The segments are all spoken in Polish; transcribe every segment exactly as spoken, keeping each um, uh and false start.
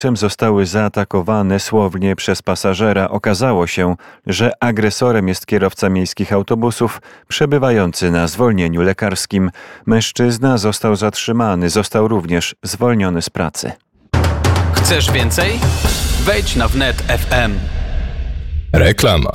Czym zostały zaatakowane słownie przez pasażera. Okazało się, że agresorem jest kierowca miejskich autobusów przebywający na zwolnieniu lekarskim. Mężczyzna został zatrzymany, został również zwolniony z pracy. Chcesz więcej? Wejdź na wnet kropka ef em. Reklama.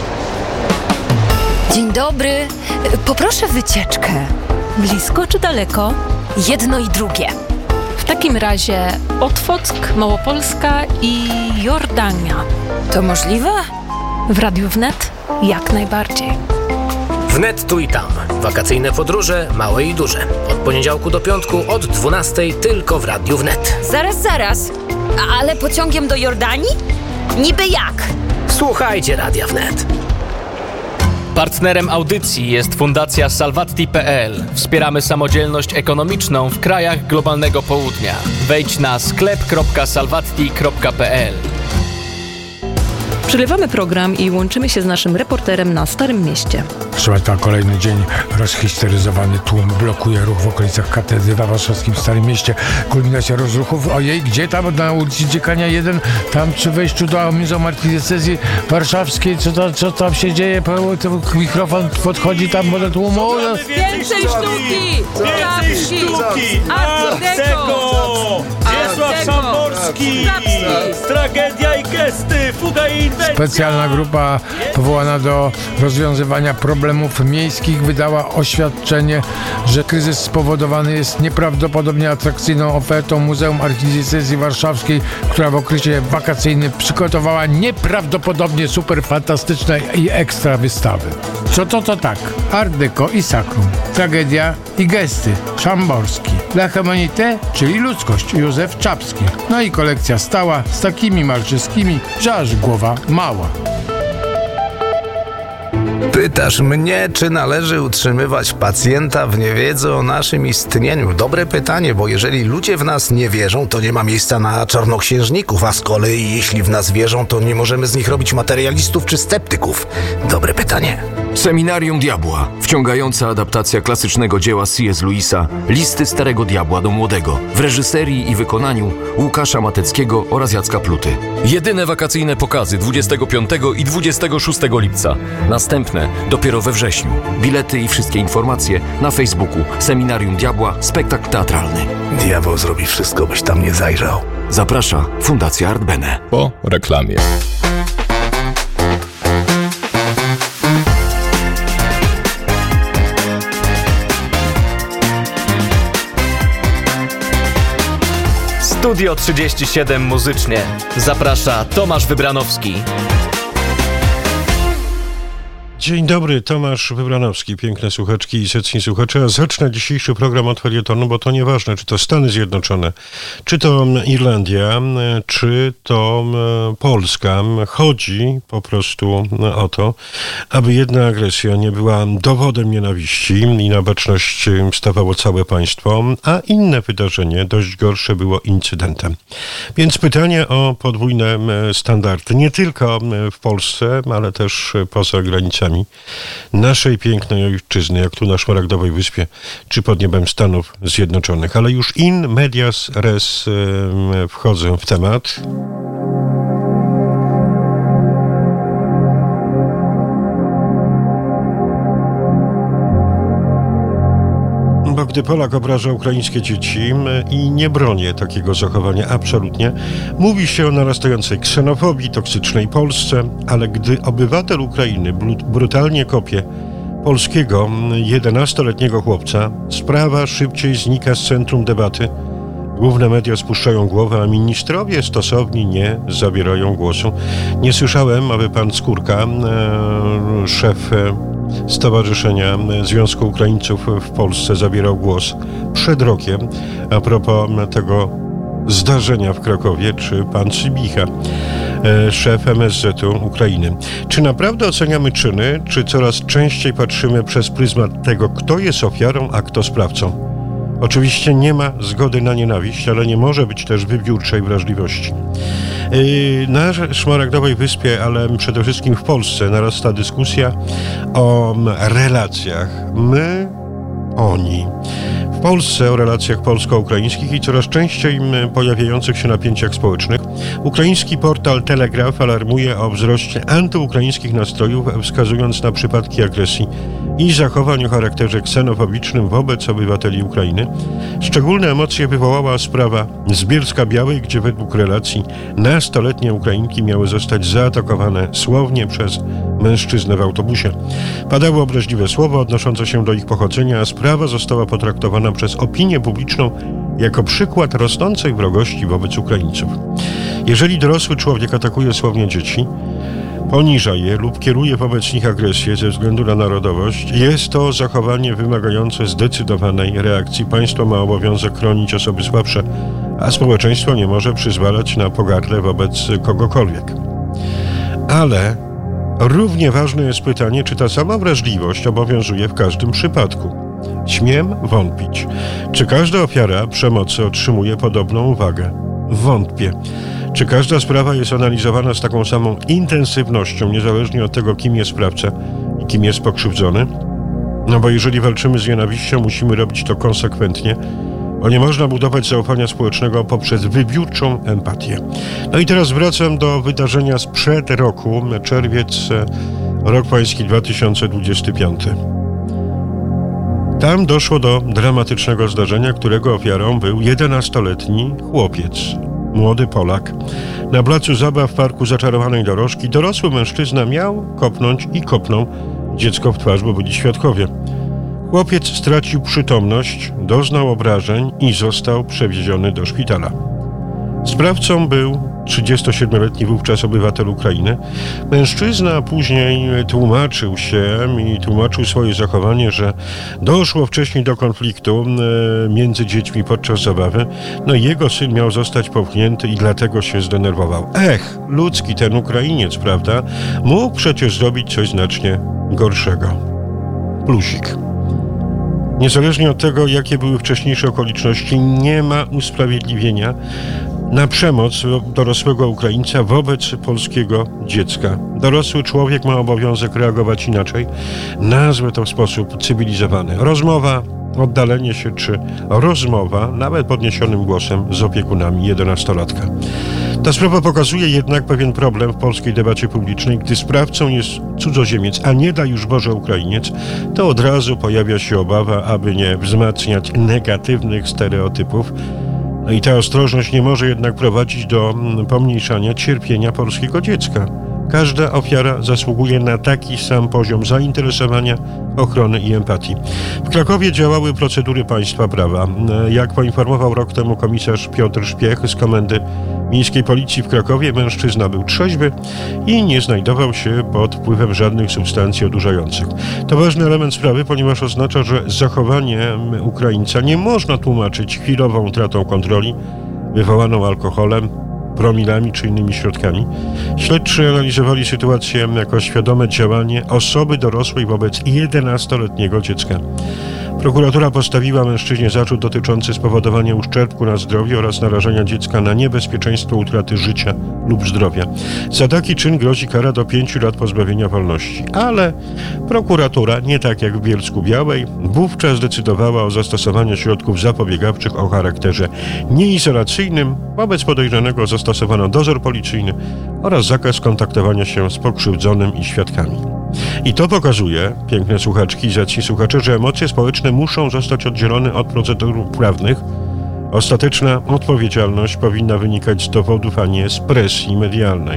Dzień dobry. Poproszę wycieczkę. Blisko czy daleko? Jedno i drugie. W takim razie Otwock, Małopolska i Jordania. To możliwe? W Radiu Wnet jak najbardziej. Wnet tu i tam. Wakacyjne podróże, małe i duże. Od poniedziałku do piątku od dwunastej tylko w Radiu Wnet. Zaraz, zaraz. A- ale pociągiem do Jordanii? Niby jak? Słuchajcie Radia Wnet. Partnerem audycji jest Fundacja Salvatti kropka pe el. Wspieramy samodzielność ekonomiczną w krajach globalnego południa. Wejdź na sklep kropka salvatti kropka pe el. Przerywamy program i łączymy się z naszym reporterem na Starym Mieście. Trwa kolejny dzień. Rozhisteryzowany tłum blokuje ruch w okolicach katedry w warszawskim Starym Mieście. Kulminacja rozruchów. Ojej, gdzie tam? Na ulicy Dziekania jeden, tam przy wejściu do Muzeum Archidiecezji Warszawskiej. Co, to, co tam się dzieje? Mikrofon podchodzi tam do tłumu. Więcej sztuki! Więcej sztuki! Artego! Wiesław Szamborski! Tragedia i gesty! Fuga i inwencja! Specjalna grupa powołana do rozwiązywania problemów miejskich wydała oświadczenie, że kryzys spowodowany jest nieprawdopodobnie atrakcyjną ofertą Muzeum Archidiecezji Warszawskiej, która w okresie wakacyjnym przygotowała nieprawdopodobnie super fantastyczne i ekstra wystawy. Co to to tak? Art Deco i Sakrum, tragedia i gesty, Szamborski, La Humanité, czyli ludzkość, Józef Czapski. No i kolekcja stała z takimi malczyskimi, że aż głowa mała. Pytasz mnie, czy należy utrzymywać pacjenta w niewiedzy o naszym istnieniu? Dobre pytanie, bo jeżeli ludzie w nas nie wierzą, to nie ma miejsca na czarnoksiężników, a z kolei jeśli w nas wierzą, to nie możemy z nich robić materialistów czy sceptyków. Dobre pytanie. Seminarium Diabła. Wciągająca adaptacja klasycznego dzieła C S Lewisa Listy Starego Diabła do Młodego w reżyserii i wykonaniu Łukasza Mateckiego oraz Jacka Pluty. Jedyne wakacyjne pokazy dwudziestego piątego i dwudziestego szóstego lipca. Następne dopiero we wrześniu. Bilety i wszystkie informacje na Facebooku Seminarium Diabła Spektakl Teatralny. Diabeł zrobi wszystko, byś tam nie zajrzał. Zaprasza Fundacja Art Bene. Po reklamie. Studio trzydzieści siedem muzycznie. Zaprasza Tomasz Wybranowski. Dzień dobry, Tomasz Wybranowski, piękne słuchaczki i secni słuchacze. A zacznę dzisiejszy program od felietonu, bo to nieważne, czy to Stany Zjednoczone, czy to Irlandia, czy to Polska. Chodzi po prostu o to, aby jedna agresja nie była dowodem nienawiści i na baczność stawało całe państwo, a inne wydarzenie, dość gorsze, było incydentem. Więc pytanie o podwójne standardy, nie tylko w Polsce, ale też poza granicami naszej pięknej ojczyzny, jak tu na Szmaragdowej Wyspie, czy pod niebem Stanów Zjednoczonych. Ale już in medias res e, wchodzę w temat. Bo gdy Polak obraża ukraińskie dzieci i nie bronię takiego zachowania absolutnie, mówi się o narastającej ksenofobii, toksycznej Polsce, ale gdy obywatel Ukrainy brutalnie kopie polskiego jedenastoletniego chłopca, sprawa szybciej znika z centrum debaty. Główne media spuszczają głowę, a ministrowie stosowni nie zabierają głosu. Nie słyszałem, aby pan Skórka, e, szef Stowarzyszenia Związku Ukraińców w Polsce, zabierał głos przed rokiem a propos tego zdarzenia w Krakowie, czy pan Cybicha, szef M S Z-u Ukrainy. Czy naprawdę oceniamy czyny, czy coraz częściej patrzymy przez pryzmat tego, kto jest ofiarą, a kto sprawcą? Oczywiście nie ma zgody na nienawiść, ale nie może być też wybiórczej wrażliwości. Na Szmaragdowej Wyspie, ale przede wszystkim w Polsce narasta dyskusja o relacjach my, oni. w Polsce, o relacjach polsko-ukraińskich i coraz częściej pojawiających się napięciach społecznych. Ukraiński portal Telegraf alarmuje o wzroście antyukraińskich nastrojów, wskazując na przypadki agresji i zachowań o charakterze ksenofobicznym wobec obywateli Ukrainy. Szczególne emocje wywołała sprawa z Bielska-Białej, gdzie według relacji nastoletnie Ukrainki miały zostać zaatakowane słownie przez mężczyznę w autobusie. Padały obraźliwe słowa odnoszące się do ich pochodzenia, a sprawa została potraktowana przez opinię publiczną jako przykład rosnącej wrogości wobec Ukraińców. Jeżeli dorosły człowiek atakuje słownie dzieci, poniża je lub kieruje wobec nich agresję ze względu na narodowość, jest to zachowanie wymagające zdecydowanej reakcji. Państwo ma obowiązek chronić osoby słabsze, a społeczeństwo nie może przyzwalać na pogardę wobec kogokolwiek. Ale równie ważne jest pytanie, czy ta sama wrażliwość obowiązuje w każdym przypadku. Śmiem wątpić. Czy każda ofiara przemocy otrzymuje podobną uwagę? Wątpię. Czy każda sprawa jest analizowana z taką samą intensywnością, niezależnie od tego, kim jest sprawca i kim jest pokrzywdzony? No bo jeżeli walczymy z nienawiścią, musimy robić to konsekwentnie, bo nie można budować zaufania społecznego poprzez wybiórczą empatię. No i teraz wracam do wydarzenia sprzed roku, czerwiec, rok pański dwa tysiące dwudziesty piąty. Tam doszło do dramatycznego zdarzenia, którego ofiarą był jedenastoletni chłopiec. Młody Polak. Na placu zabaw w Parku Zaczarowanej Dorożki dorosły mężczyzna miał kopnąć i kopnął dziecko w twarz, bo byli świadkowie. Chłopiec stracił przytomność, doznał obrażeń i został przewieziony do szpitala. Sprawcą był trzydziestosiedmioletni wówczas obywatel Ukrainy. Mężczyzna później tłumaczył się i tłumaczył swoje zachowanie, że doszło wcześniej do konfliktu między dziećmi podczas zabawy. No i jego syn miał zostać popchnięty i dlatego się zdenerwował. Ech, ludzki ten Ukrainiec, prawda? Mógł przecież zrobić coś znacznie gorszego. Plusik. Niezależnie od tego, jakie były wcześniejsze okoliczności, nie ma usprawiedliwienia na przemoc dorosłego Ukraińca wobec polskiego dziecka. Dorosły człowiek ma obowiązek reagować inaczej. Nazwę to w sposób cywilizowany. Rozmowa, oddalenie się czy rozmowa, nawet podniesionym głosem z opiekunami jedenastolatka. Ta sprawa pokazuje jednak pewien problem w polskiej debacie publicznej. Gdy sprawcą jest cudzoziemiec, a nie daj już Boże Ukrainiec, to od razu pojawia się obawa, aby nie wzmacniać negatywnych stereotypów. No i ta ostrożność nie może jednak prowadzić do pomniejszania cierpienia polskiego dziecka. Każda ofiara zasługuje na taki sam poziom zainteresowania, ochrony i empatii. W Krakowie działały procedury państwa prawa. Jak poinformował rok temu komisarz Piotr Szpiech z Komendy Miejskiej Policji w Krakowie, mężczyzna był trzeźwy i nie znajdował się pod wpływem żadnych substancji odurzających. To ważny element sprawy, ponieważ oznacza, że zachowanie Ukraińca nie można tłumaczyć chwilową utratą kontroli wywołaną alkoholem, promilami czy innymi środkami. Śledczy analizowali sytuację jako świadome działanie osoby dorosłej wobec jedenastoletniego dziecka. Prokuratura postawiła mężczyźnie zarzut dotyczący spowodowania uszczerbku na zdrowiu oraz narażenia dziecka na niebezpieczeństwo utraty życia lub zdrowia. Za taki czyn grozi kara do pięciu lat pozbawienia wolności. Ale prokuratura, nie tak jak w Bielsku-Białej, wówczas zdecydowała o zastosowaniu środków zapobiegawczych o charakterze nieizolacyjnym. Wobec podejrzanego zastosowano dozór policyjny oraz zakaz kontaktowania się z pokrzywdzonym i świadkami. I to pokazuje, piękne słuchaczki i zacni słuchacze, że emocje społeczne muszą zostać oddzielone od procedur prawnych. Ostateczna odpowiedzialność powinna wynikać z dowodów, a nie z presji medialnej.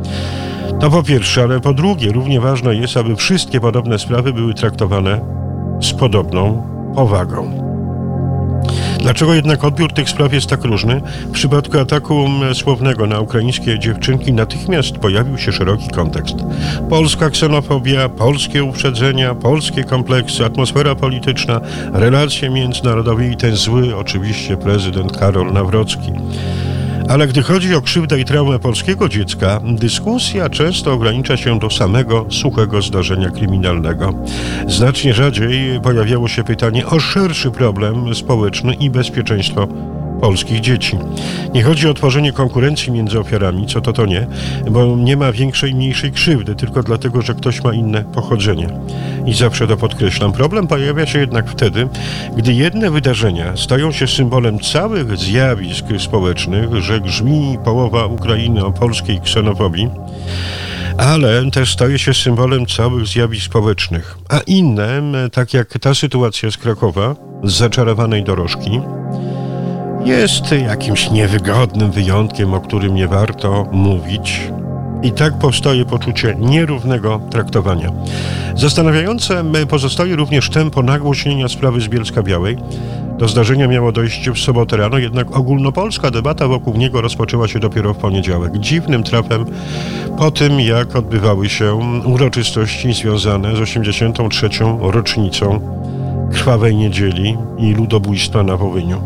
To po pierwsze, ale po drugie równie ważne jest, aby wszystkie podobne sprawy były traktowane z podobną powagą. Dlaczego jednak odbiór tych spraw jest tak różny? W przypadku ataku słownego na ukraińskie dziewczynki natychmiast pojawił się szeroki kontekst. Polska ksenofobia, polskie uprzedzenia, polskie kompleksy, atmosfera polityczna, relacje międzynarodowe i ten zły, oczywiście, prezydent Karol Nawrocki. Ale gdy chodzi o krzywdę i traumę polskiego dziecka, dyskusja często ogranicza się do samego suchego zdarzenia kryminalnego. Znacznie rzadziej pojawiało się pytanie o szerszy problem społeczny i bezpieczeństwo polskich dzieci. Nie chodzi o tworzenie konkurencji między ofiarami, co to to nie, bo nie ma większej i mniejszej krzywdy, tylko dlatego, że ktoś ma inne pochodzenie. I zawsze to podkreślam. Problem pojawia się jednak wtedy, gdy jedne wydarzenia stają się symbolem całych zjawisk społecznych, że grzmi połowa Ukrainy o polskiej ksenofobii, ale też staje się symbolem całych zjawisk społecznych. A inne, tak jak ta sytuacja z Krakowa, z zaczarowanej dorożki, jest jakimś niewygodnym wyjątkiem, o którym nie warto mówić. I tak powstaje poczucie nierównego traktowania. Zastanawiające pozostaje również tempo nagłośnienia sprawy z Bielska-Białej. Do zdarzenia miało dojść w sobotę rano, jednak ogólnopolska debata wokół niego rozpoczęła się dopiero w poniedziałek. Dziwnym trafem po tym, jak odbywały się uroczystości związane z osiemdziesiątą trzecią rocznicą Krwawej Niedzieli i ludobójstwa na Wołyniu.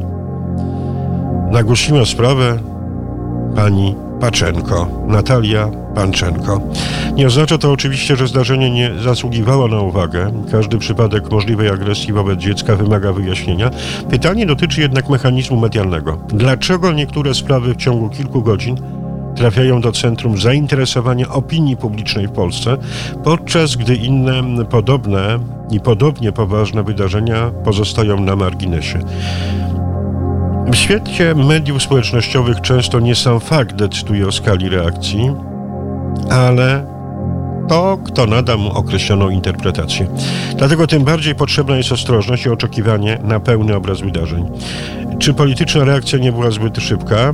Nagłośniła sprawę pani Paczenko, Natalia Panczenko. Nie oznacza to oczywiście, że zdarzenie nie zasługiwało na uwagę. Każdy przypadek możliwej agresji wobec dziecka wymaga wyjaśnienia. Pytanie dotyczy jednak mechanizmu medialnego. Dlaczego niektóre sprawy w ciągu kilku godzin trafiają do centrum zainteresowania opinii publicznej w Polsce, podczas gdy inne podobne i podobnie poważne wydarzenia pozostają na marginesie? W świecie mediów społecznościowych często nie sam fakt decyduje o skali reakcji, ale to, kto nada mu określoną interpretację. Dlatego tym bardziej potrzebna jest ostrożność i oczekiwanie na pełny obraz wydarzeń. Czy polityczna reakcja nie była zbyt szybka?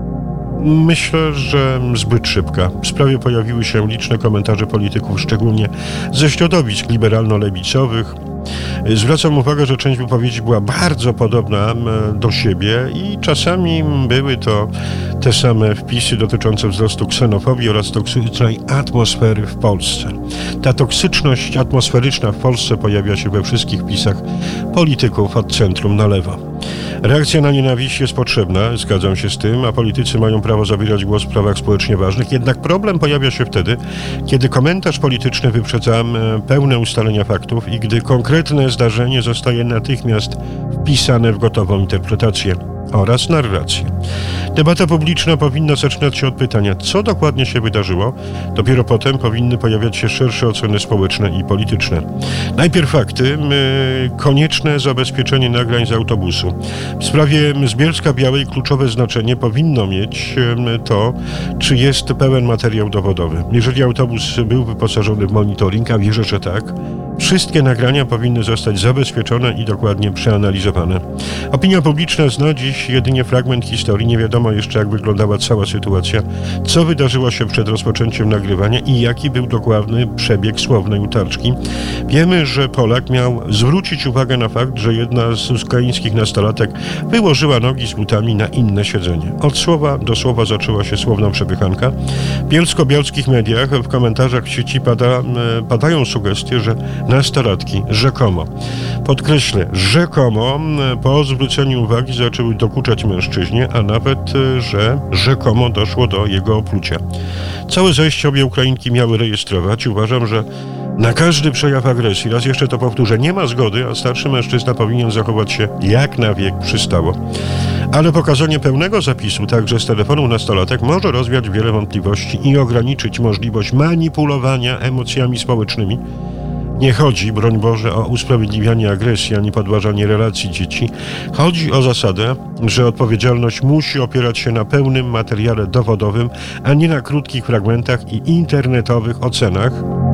Myślę, że zbyt szybka. W sprawie pojawiły się liczne komentarze polityków, szczególnie ze środowisk liberalno-lewicowych. Zwracam uwagę, że część wypowiedzi była bardzo podobna do siebie i czasami były to te same wpisy dotyczące wzrostu ksenofobii oraz toksycznej atmosfery w Polsce. Ta toksyczność atmosferyczna w Polsce pojawia się we wszystkich wpisach polityków od centrum na lewo. Reakcja na nienawiść jest potrzebna, zgadzam się z tym, a politycy mają prawo zabierać głos w sprawach społecznie ważnych. Jednak problem pojawia się wtedy, kiedy komentarz polityczny wyprzedza pełne ustalenia faktów i gdy konkretne zdarzenie zostaje natychmiast wpisane w gotową interpretację oraz narrację. Debata publiczna powinna zaczynać się od pytania, co dokładnie się wydarzyło. Dopiero potem powinny pojawiać się szersze oceny społeczne i polityczne. Najpierw fakty. Konieczne zabezpieczenie nagrań z autobusu. W sprawie z Bielska-Białej kluczowe znaczenie powinno mieć to, czy jest pełen materiał dowodowy. Jeżeli autobus był wyposażony w monitoring, a wierzę, że tak, wszystkie nagrania powinny zostać zabezpieczone i dokładnie przeanalizowane. Opinia publiczna zna dziś jedynie fragment historii. Nie wiadomo jeszcze, jak wyglądała cała sytuacja, co wydarzyło się przed rozpoczęciem nagrywania i jaki był dokładny przebieg słownej utarczki. Wiemy, że Polak miał zwrócić uwagę na fakt, że jedna z ukraińskich nastolatek wyłożyła nogi z butami na inne siedzenie. Od słowa do słowa zaczęła się słowna przepychanka. W bielsko-białskich mediach w komentarzach w sieci pada, padają sugestie, że nastolatki rzekomo, podkreślę, rzekomo po zwróceniu uwagi zaczęły dokuczać mężczyźnie, a nawet, że rzekomo doszło do jego oplucia. Całe zajście obie Ukrainki miały rejestrować. Uważam, że na każdy przejaw agresji, raz jeszcze to powtórzę, nie ma zgody, a starszy mężczyzna powinien zachować się jak na wiek przystało. Ale pokazanie pełnego zapisu, także z telefonu nastolatek, może rozwiać wiele wątpliwości i ograniczyć możliwość manipulowania emocjami społecznymi. Nie chodzi, broń Boże, o usprawiedliwianie agresji ani podważanie relacji dzieci. Chodzi o zasadę, że odpowiedzialność musi opierać się na pełnym materiale dowodowym, a nie na krótkich fragmentach i internetowych ocenach.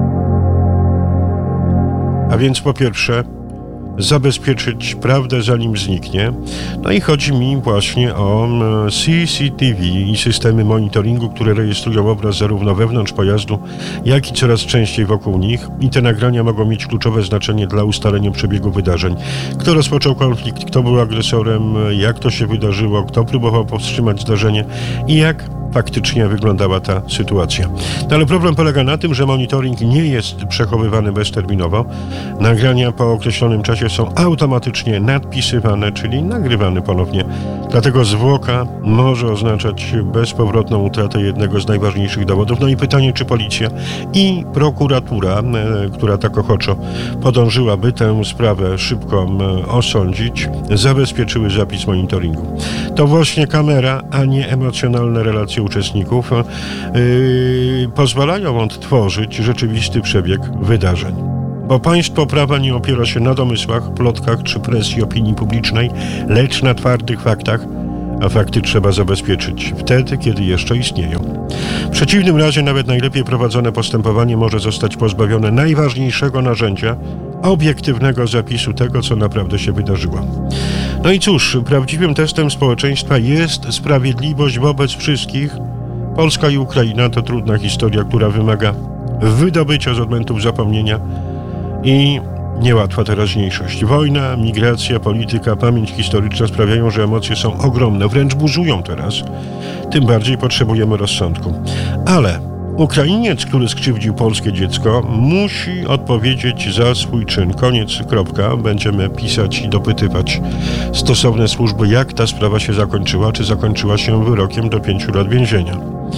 A więc po pierwsze, zabezpieczyć prawdę, zanim zniknie. No i chodzi mi właśnie o C C T V i systemy monitoringu, które rejestrują obraz zarówno wewnątrz pojazdu, jak i coraz częściej wokół nich. I te nagrania mogą mieć kluczowe znaczenie dla ustalenia przebiegu wydarzeń. Kto rozpoczął konflikt, kto był agresorem, jak to się wydarzyło, kto próbował powstrzymać zdarzenie i jak faktycznie wyglądała ta sytuacja. No ale problem polega na tym, że monitoring nie jest przechowywany bezterminowo. Nagrania po określonym czasie są automatycznie nadpisywane, czyli nagrywane ponownie. Dlatego zwłoka może oznaczać bezpowrotną utratę jednego z najważniejszych dowodów. No i pytanie, czy policja i prokuratura, która tak ochoczo podążyłaby tę sprawę szybko osądzić, zabezpieczyły zapis monitoringu. To właśnie kamera, a nie emocjonalne relacje uczestników yy, pozwalają odtworzyć rzeczywisty przebieg wydarzeń. Bo państwo prawa nie opiera się na domysłach, plotkach czy presji opinii publicznej, lecz na twardych faktach, a fakty trzeba zabezpieczyć wtedy, kiedy jeszcze istnieją. W przeciwnym razie nawet najlepiej prowadzone postępowanie może zostać pozbawione najważniejszego narzędzia, obiektywnego zapisu tego, co naprawdę się wydarzyło. No i cóż, prawdziwym testem społeczeństwa jest sprawiedliwość wobec wszystkich. Polska i Ukraina to trudna historia, która wymaga wydobycia z odmętów zapomnienia i niełatwa teraźniejszość. Wojna, migracja, polityka, pamięć historyczna sprawiają, że emocje są ogromne, wręcz burzują teraz. Tym bardziej potrzebujemy rozsądku. Ale Ukrainiec, który skrzywdził polskie dziecko, musi odpowiedzieć za swój czyn. Koniec, kropka. Będziemy pisać i dopytywać stosowne służby, jak ta sprawa się zakończyła, czy zakończyła się wyrokiem do pięciu lat więzienia.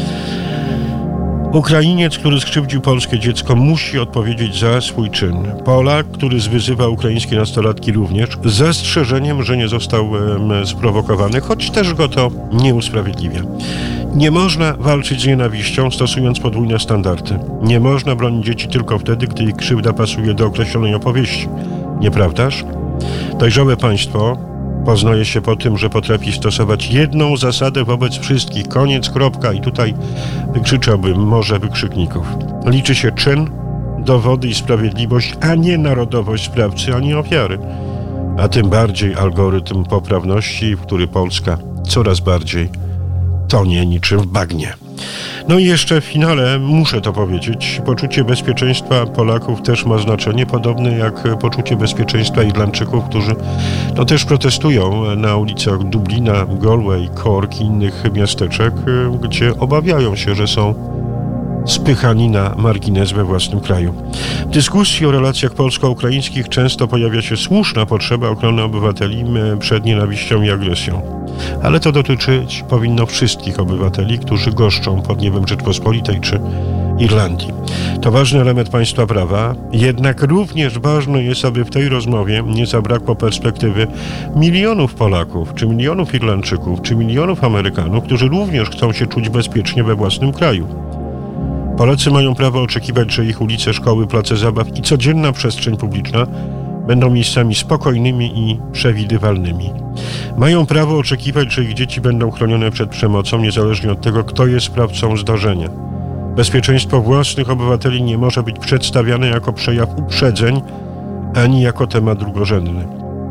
Ukrainiec, który skrzywdził polskie dziecko, musi odpowiedzieć za swój czyn. Polak, który zwyzywa ukraińskie nastolatki, również z zastrzeżeniem, że nie został um, sprowokowany, choć też go to nie usprawiedliwia. Nie można walczyć z nienawiścią, stosując podwójne standardy. Nie można bronić dzieci tylko wtedy, gdy ich krzywda pasuje do określonej opowieści. Nieprawdaż? Dojrzałe państwo poznaje się po tym, że potrafi stosować jedną zasadę wobec wszystkich. Koniec, kropka. I tutaj wykrzyczałbym morze wykrzykników. Liczy się czyn, dowody i sprawiedliwość, a nie narodowość sprawcy, ani ofiary. A tym bardziej algorytm poprawności, w który Polska coraz bardziej tonie niczym w bagnie. No i jeszcze w finale muszę to powiedzieć. Poczucie bezpieczeństwa Polaków też ma znaczenie, podobne jak poczucie bezpieczeństwa Irlandczyków, którzy no też protestują na ulicach Dublina, Galway, Cork i innych miasteczek, gdzie obawiają się, że są spychani na margines we własnym kraju. W dyskusji o relacjach polsko-ukraińskich często pojawia się słuszna potrzeba ochrony obywateli przed nienawiścią i agresją. Ale to dotyczyć powinno wszystkich obywateli, którzy goszczą pod niebem Rzeczpospolitej czy Irlandii. To ważny element państwa prawa, jednak również ważne jest, aby w tej rozmowie nie zabrakło perspektywy milionów Polaków, czy milionów Irlandczyków, czy milionów Amerykanów, którzy również chcą się czuć bezpiecznie we własnym kraju. Polacy mają prawo oczekiwać, że ich ulice, szkoły, place zabaw i codzienna przestrzeń publiczna będą miejscami spokojnymi i przewidywalnymi. Mają prawo oczekiwać, że ich dzieci będą chronione przed przemocą, niezależnie od tego, kto jest sprawcą zdarzenia. Bezpieczeństwo własnych obywateli nie może być przedstawiane jako przejaw uprzedzeń, ani jako temat drugorzędny.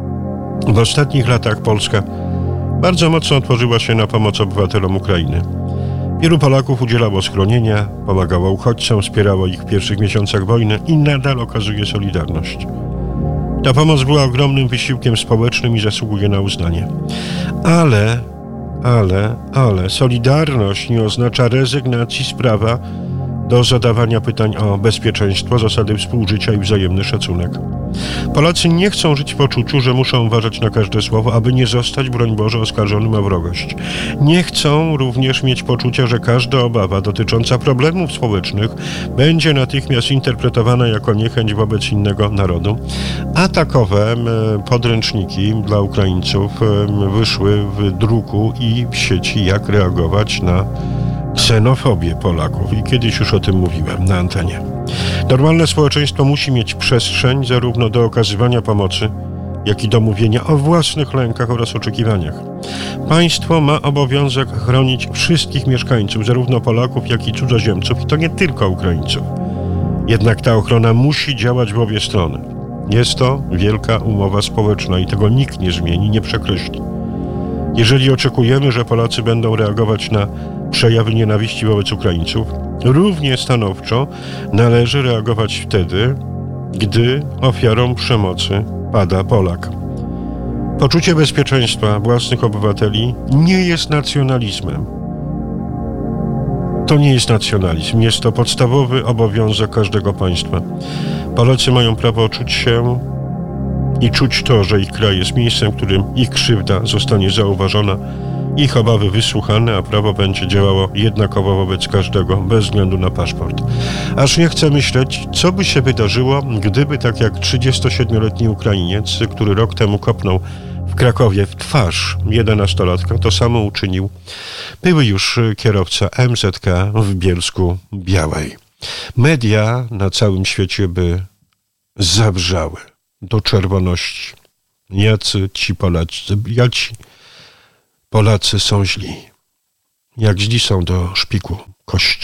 W ostatnich latach Polska bardzo mocno otworzyła się na pomoc obywatelom Ukrainy. Wielu Polaków udzielało schronienia, pomagało uchodźcom, wspierało ich w pierwszych miesiącach wojny i nadal okazuje solidarność. Ta pomoc była ogromnym wysiłkiem społecznym i zasługuje na uznanie. Ale, ale, ale solidarność nie oznacza rezygnacji z prawa do zadawania pytań o bezpieczeństwo, zasady współżycia i wzajemny szacunek. Polacy nie chcą żyć w poczuciu, że muszą uważać na każde słowo, aby nie zostać, broń Boże, oskarżonym o wrogość. Nie chcą również mieć poczucia, że każda obawa dotycząca problemów społecznych będzie natychmiast interpretowana jako niechęć wobec innego narodu. A takowe podręczniki dla Ukraińców wyszły w druku i w sieci, jak reagować na ksenofobię Polaków. I kiedyś już o tym mówiłem na antenie. Normalne społeczeństwo musi mieć przestrzeń zarówno do okazywania pomocy, jak i do mówienia o własnych lękach oraz oczekiwaniach. Państwo ma obowiązek chronić wszystkich mieszkańców, zarówno Polaków, jak i cudzoziemców, i to nie tylko Ukraińców. Jednak ta ochrona musi działać w obie strony. Jest to wielka umowa społeczna i tego nikt nie zmieni, nie przekreśli. Jeżeli oczekujemy, że Polacy będą reagować na przejawy nienawiści wobec Ukraińców, równie stanowczo należy reagować wtedy, gdy ofiarą przemocy pada Polak. Poczucie bezpieczeństwa własnych obywateli nie jest nacjonalizmem. To nie jest nacjonalizm, jest to podstawowy obowiązek każdego państwa. Polacy mają prawo czuć się i czuć to, że ich kraj jest miejscem, w którym ich krzywda zostanie zauważona, ich obawy wysłuchane, a prawo będzie działało jednakowo wobec każdego, bez względu na paszport. Aż nie chcę myśleć, co by się wydarzyło, gdyby tak jak trzydziestosiedmioletni Ukrainiec, który rok temu kopnął w Krakowie w twarz jedenastolatka, to samo uczynił były już kierowca M Z K w Bielsku Białej. Media na całym świecie by zawrzały do czerwoności. Jacy ci Polacy, jaci Polacy są źli. Jak źli są do szpiku kości.